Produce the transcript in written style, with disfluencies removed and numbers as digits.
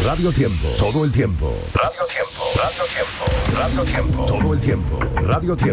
Radio Tiempo, todo el tiempo. Radio Tiempo, Radio Tiempo, Radio Tiempo, todo el tiempo. Radio Tiempo.